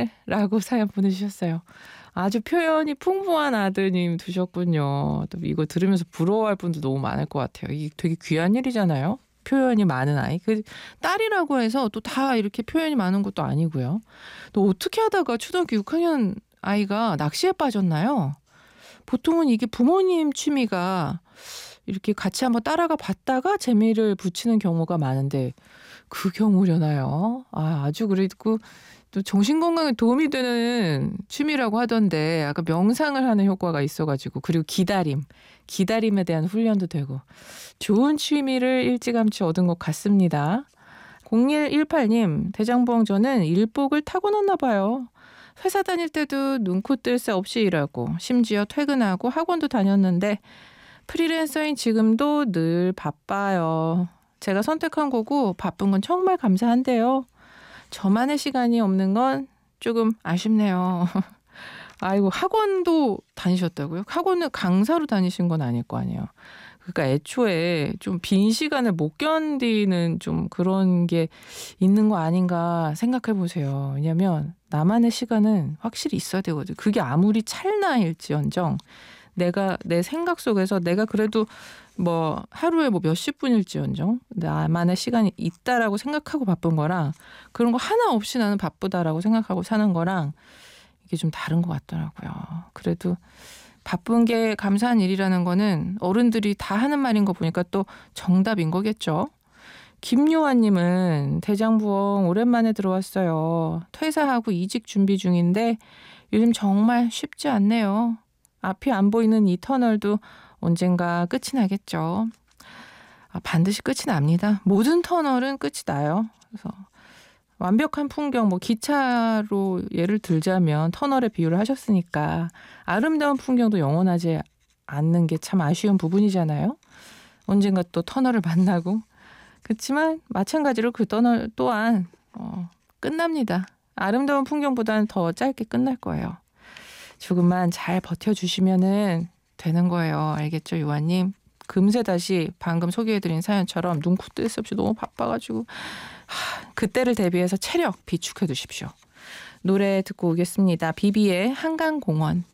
사랑해라고 사연 보내주셨어요. 아주 표현이 풍부한 아드님 두셨군요. 또 이거 들으면서 부러워할 분도 너무 많을 것 같아요. 이게 되게 귀한 일이잖아요. 표현이 많은 아이. 그 딸이라고 해서 또 다 이렇게 표현이 많은 것도 아니고요. 또 어떻게 하다가 초등학교 6학년 아이가 낚시에 빠졌나요? 보통은 이게 부모님 취미가 이렇게 같이 한번 따라가 봤다가 재미를 붙이는 경우가 많은데 그 경우려나요? 아주 그래도 또 정신건강에 도움이 되는 취미라고 하던데 아까 명상을 하는 효과가 있어가지고 그리고 기다림에 대한 훈련도 되고 좋은 취미를 일찌감치 얻은 것 같습니다. 0118님 대장부엉 저는 일복을 타고났나 봐요. 회사 다닐 때도 눈코 뜰 새 없이 일하고 심지어 퇴근하고 학원도 다녔는데 프리랜서인 지금도 늘 바빠요. 제가 선택한 거고 바쁜 건 정말 감사한데요. 저만의 시간이 없는 건 조금 아쉽네요. 아이고 학원도 다니셨다고요? 학원을 강사로 다니신 건 아닐 거 아니에요. 그러니까 애초에 좀 빈 시간을 못 견디는 좀 그런 게 있는 거 아닌가 생각해 보세요. 왜냐하면 나만의 시간은 확실히 있어야 되거든요. 그게 아무리 찰나일지언정 내가 내 생각 속에서 내가 그래도 뭐 하루에 뭐 몇십 분일지언정 나만의 시간이 있다라고 생각하고 바쁜 거랑 그런 거 하나 없이 나는 바쁘다라고 생각하고 사는 거랑 이게 좀 다른 것 같더라고요. 그래도 바쁜 게 감사한 일이라는 거는 어른들이 다 하는 말인 거 보니까 또 정답인 거겠죠. 김요한님은 대장부엉 오랜만에 들어왔어요. 퇴사하고 이직 준비 중인데 요즘 정말 쉽지 않네요. 앞이 안 보이는 이 터널도 언젠가 끝이 나겠죠. 반드시 끝이 납니다. 모든 터널은 끝이 나요. 그래서 완벽한 풍경, 뭐 기차로 예를 들자면 터널에 비유를 하셨으니까 아름다운 풍경도 영원하지 않는 게 참 아쉬운 부분이잖아요. 언젠가 또 터널을 만나고 그렇지만 마찬가지로 그 터널 또한 끝납니다. 아름다운 풍경보다는 더 짧게 끝날 거예요. 조금만 잘 버텨주시면은 되는 거예요. 알겠죠, 요한님? 금세 다시 방금 소개해드린 사연처럼 눈코 뜰 새 없이 너무 바빠가지고 그때를 대비해서 체력 비축해 두십시오. 노래 듣고 오겠습니다. 비비의 한강공원.